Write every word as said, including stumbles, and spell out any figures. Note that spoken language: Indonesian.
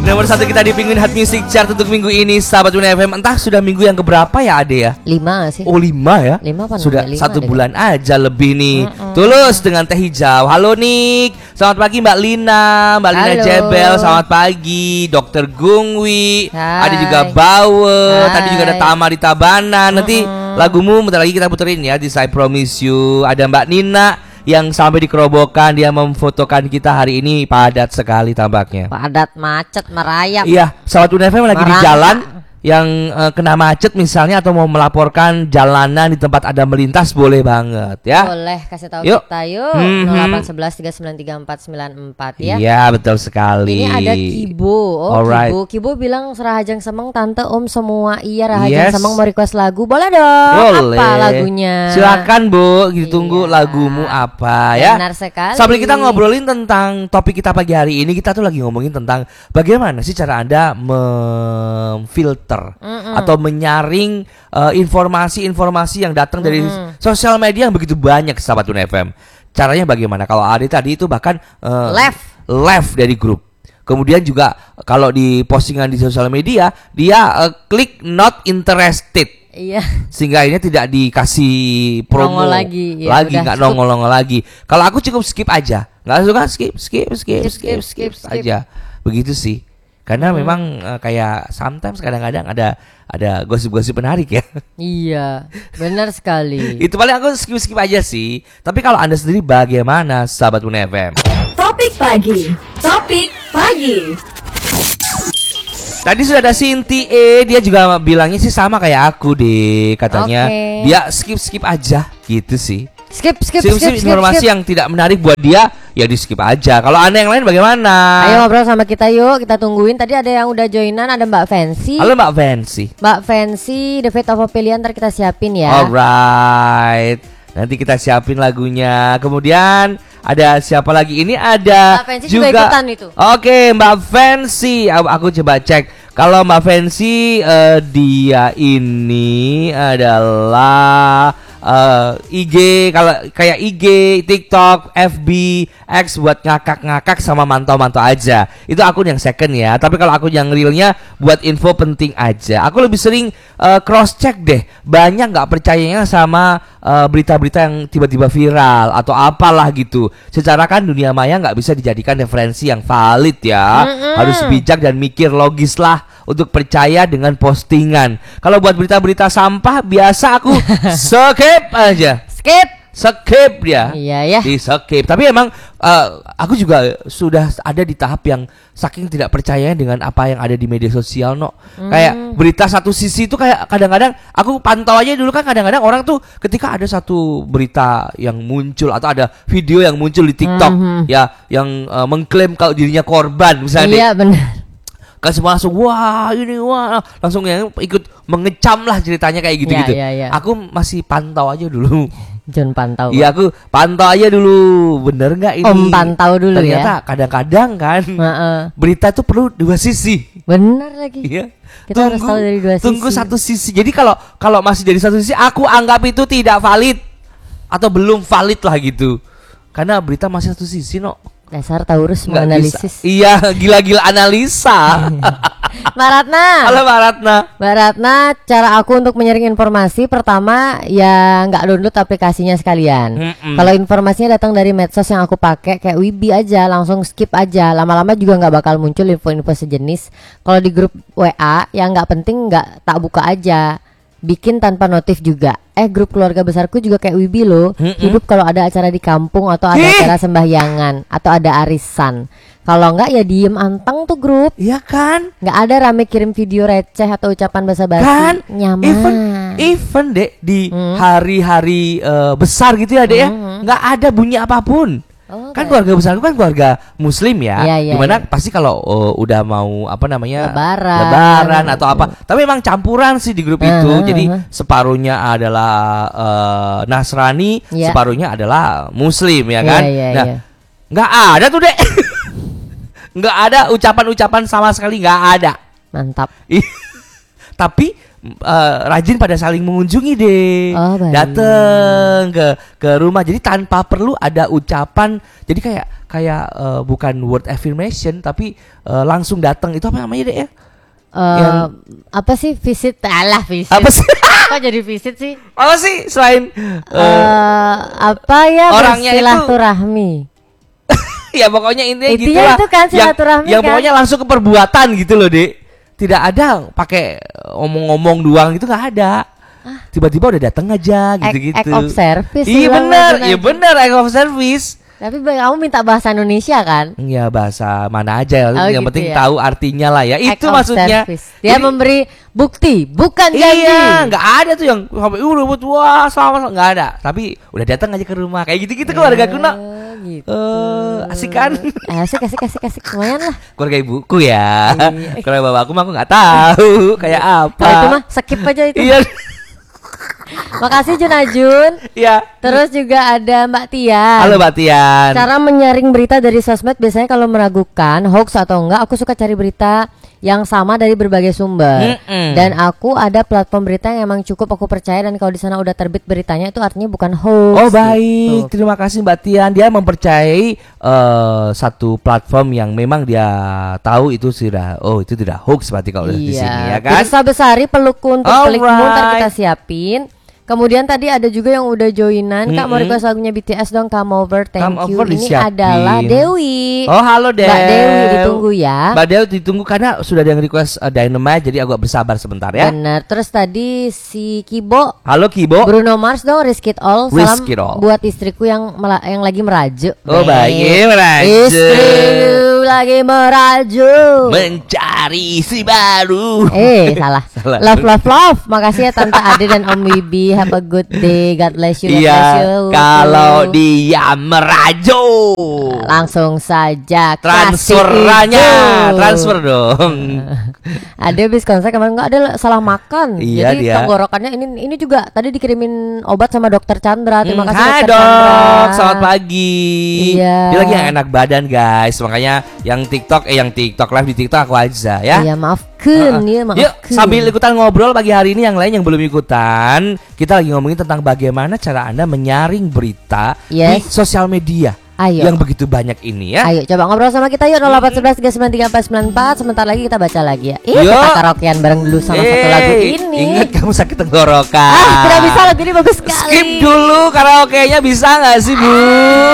Nomor satu kita di Penguin Hot Music Chart untuk minggu ini, sahabat Unia F M. Entah sudah minggu yang keberapa ya Ade ya? Lima sih. Oh lima ya? Lima apa? Sudah lima satu deh. bulan aja lebih nih. Mm-mm. Tulus dengan teh hijau. Halo Nik. Selamat pagi Mbak Lina. Mbak Lina Halo. Jebel. Selamat pagi Dokter Gungwi. Hai. Ada juga Bawe. Hai. Tadi juga ada Tama di Tabanan. Nanti Mm-mm. lagumu bentar lagi kita puterin ya di I Promise You. Ada Mbak Nina yang sampai di Kerobokan, dia memfotokan kita hari ini padat sekali tampaknya. Padat, macet, merayap. Iya, sahabat Unia F M lagi di Merangkak. jalan yang uh, kena macet misalnya atau mau melaporkan jalanan di tempat ada melintas boleh banget ya. Boleh kasih tahu Yuk. kita yuk. Mhm. nol delapan satu satu tiga sembilan tiga empat sembilan empat ya. Iya, betul sekali. Ini ada Kibo. Oh, Alright. Kibo. Kibo bilang Rahajang Semeng tante Om semua. Iya, Rahajang Yes. Semeng mau request lagu. Boleh dong. Boleh. Apa lagunya? Silakan Bu, ditunggu Iya. lagumu apa ya. Benar sekali. Sambil kita ngobrolin tentang topik kita pagi hari ini, kita tuh lagi ngomongin tentang bagaimana sih cara Anda memfilter Mm-mm. atau menyaring uh, informasi-informasi yang datang dari Mm-mm. sosial media yang begitu banyak, sahabat Unia F M. Caranya bagaimana? Kalau Adi tadi itu bahkan uh, Left. left dari grup. Kemudian juga kalau di postingan di sosial media dia uh, klik not interested. Iya. Sehingga ini tidak dikasih promo Nongol lagi, ya, lagi udah nggak skip. nongol-nongol lagi. Kalau aku cukup skip aja, nggak suka skip, skip, skip, skip, skip, Skip, skip, skip. aja, begitu sih. Karena Hmm. memang uh, kayak sometimes kadang-kadang ada ada gosip-gosip menarik ya. Iya, benar sekali. Itu paling aku skip-skip aja sih. Tapi kalau Anda sendiri bagaimana, sahabat Unia F M? Topik pagi. Topik pagi. Tadi sudah ada Sinti E, dia juga bilangnya sih sama kayak aku deh, katanya. Oke. Dia skip-skip aja gitu sih. Skip, skip, Skip, skip, skip, informasi skip. yang tidak menarik buat dia, ya di skip aja. Kalau Anda yang lain bagaimana? Ayo ngobrol sama kita yuk, kita tungguin. Tadi ada yang udah joinan, ada Mbak Fancy. Halo Mbak Fancy. Mbak Fancy, The Fate of Ophelia ntar kita siapin ya. Alright, nanti kita siapin lagunya. Kemudian ada siapa lagi? Ini ada Mbak Fancy juga juga ikutan itu. Oke, Mbak Fancy. Aku, aku coba cek. Kalau Mbak Fancy, eh, dia ini adalah Uh, I G, kalau kayak I G, TikTok, F B, X buat ngakak-ngakak sama mantau-mantau aja. Itu akun yang second ya. Tapi kalau akun yang realnya buat info penting aja. Aku lebih sering uh, cross check deh. Banyak nggak percayanya sama uh, berita-berita yang tiba-tiba viral atau apalah gitu. Secara kan dunia maya nggak bisa dijadikan referensi yang valid ya. Mm-mm. Harus bijak dan mikir logis lah untuk percaya dengan postingan. Kalau buat berita-berita sampah biasa aku skip aja. Skip. Skip dia. Iya ya. Di skip. Tapi emang uh, aku juga sudah ada di tahap yang saking tidak percaya dengan apa yang ada di media sosial no. Hmm. Kayak berita satu sisi itu kayak kadang-kadang aku pantau aja dulu kan, kadang-kadang orang tuh ketika ada satu berita yang muncul atau ada video yang muncul di TikTok Mhm. ya yang uh, mengklaim kalau dirinya korban misalnya Iya benar. kan semua langsung wah ini wah langsung yang ikut mengecam lah ceritanya kayak gitu-gitu. Ya, ya, ya. Aku masih pantau aja dulu. John pantau. Iya aku pantau aja dulu, bener nggak ini? Om pantau dulu Ternyata ya. kadang-kadang kan Heeh. berita itu perlu dua sisi. Benar lagi. Iya. Kita harus tahu dari dua sisi. Tunggu satu sisi. Jadi kalau kalau masih dari satu sisi, aku anggap itu tidak valid atau belum valid lah gitu. Karena berita masih satu sisi no. Dasar Taurus Nggak menganalisis. bisa. Iya, gila-gila analisa. Mbak Ratna. Halo Mbak Ratna. Mbak Ratna, cara aku untuk menyaring informasi pertama ya nggak download aplikasinya sekalian. Mm-mm. Kalau informasinya datang dari medsos yang aku pakai kayak Wibi aja, langsung skip aja. Lama-lama juga nggak bakal muncul info-info sejenis. Kalau di grup W A yang nggak penting nggak tak buka aja. Bikin tanpa notif juga. Eh grup keluarga besarku juga kayak Wibi loh. Mm-mm. Hidup kalau ada acara di kampung atau ada Ih. acara sembahyangan atau ada arisan. Kalau enggak ya diem anteng tuh grup. Iya kan? Nggak ada rame kirim video receh atau ucapan basa-basi. Kan Nyaman. even even dek di Hmm. hari-hari eh, besar gitu ya dek ya Hmm. nggak ada bunyi apapun. Oh, Kan kayak- keluarga besarku kan keluarga muslim ya, Iya, iya, dimana iya. pasti kalau oh, udah mau apa namanya Lebaran. lebaran atau apa, tapi emang campuran sih di grup itu. Uh-huh, Jadi uh-huh. separuhnya adalah eh, Nasrani, Iya. separuhnya adalah Muslim ya Iya, kan. iya, Nah iya. nggak ada tuh dek, nggak ada ucapan-ucapan sama sekali nggak ada. Mantap. Ih, tapi uh, rajin pada saling mengunjungi deh. Oh, baik. Dateng ke ke rumah. Jadi tanpa perlu ada ucapan. Jadi kayak kayak uh, bukan word affirmation tapi uh, langsung datang. Itu apa namanya deh ya? Uh, Yang- apa sih visit? Alah visit. Apa sih? Kok jadi visit sih? Apa sih selain uh, Eh, apa ya orangnya itu- bersilaturahmi? ya pokoknya intinya Intinya gitu lah. itu kan Yang, silaturahmi yang kan? pokoknya langsung ke perbuatan gitu loh, Dek. Tidak ada pakai omong-omong doang gitu nggak ada. Tiba-tiba udah datang aja Act- gitu-gitu. act of service Iya bilang benar, lagi iya nanti. benar act of service. Tapi ba- kamu minta bahasa Indonesia kan? Ya bahasa mana aja, Oh, yang gitu penting ya. tahu artinya lah ya. Act Itu of maksudnya. service. Dia Jadi- memberi bukti, bukan janji. Iya, nggak ada tuh yang sampai uh ribut wah sama nggak ada. Tapi udah datang aja ke rumah kayak gitu-gitu keluarga kuno. Oh, gitu. Eh, asik kan? Asik, asik, asik, asik. Lumayan lah. Keluarga ibuku ya. Iya. Keluarga bapakku mah aku nggak tahu kayak apa. Kalau itu mah skip aja itu. Iya. Makasih Jun Ajun. Iya. Terus juga ada Mbak Tian. Halo Mbak Tian. Cara menyaring berita dari sosmed biasanya kalau meragukan hoax atau enggak, aku suka cari berita yang sama dari berbagai sumber. Mm-mm. Dan aku ada platform berita yang emang cukup aku percaya, dan kalau di sana udah terbit beritanya itu artinya bukan hoax. Oh baik, gitu. terima kasih Mbak Tian. Dia mempercayai eh, satu platform yang memang dia tahu itu sudah, oh itu tidak hoax berarti kalau udah di sini ya kan? Pirsa Besari pelukku untuk klikmu ntar kita Alright. siapin. Kemudian tadi ada juga yang udah joinan. Kak mau Mm-mm. request lagunya B T S dong, Come Over, thank Come you. Over Ini disiapin. adalah Dewi. Oh halo Dew. Mbak Dewi ditunggu ya. Mbak Dew ditunggu karena sudah ada yang request uh, Dynamite, jadi agak bersabar sebentar ya. Bener. Terus tadi si Kibo, Halo Kibo. Bruno Mars dong, Risk It All. Salam Risk It All. buat istriku yang mela- yang lagi merajuk. Oh Nih. baik, merajuk. Istriku lagi merajuk. Mencari si baru. Eh salah. Salah. Love love love. Makasih ya Tante Ade dan Om Wibi. Have a good day. God bless you. God bless Iya, you. kalau dia merajuk. Langsung saja kasih Transferannya, itu. transfer dong. Ada bis konser kemarin nggak ada salah makan. Iya, Jadi dia. tenggorokannya ini ini juga tadi dikirimin obat sama dokter Chandra. Terima Hmm, kasih hai dokter Chandra. dok, selamat pagi. Iya. Dia lagi yang enak badan guys, makanya yang TikTok eh yang TikTok live di TikTok aku aja ya. Iya maafkan ya maafkan. Yuk sambil ikutan ngobrol pagi hari ini yang lain yang belum ikutan, kita lagi ngomongin tentang bagaimana cara Anda menyaring berita Yes. di sosial media Ayo. yang begitu banyak ini ya. Ayo coba ngobrol sama kita yuk nol delapan satu satu tiga sembilan tiga empat sembilan empat. Sebentar lagi kita baca lagi ya. Ih Yuk. kita karaokean bareng dulu sama satu Eh, lagu ini. Ingat kamu sakit tenggorokan. Ah tidak bisa lagu ini bagus sekali. Skip dulu karaoke-nya bisa nggak sih Bu?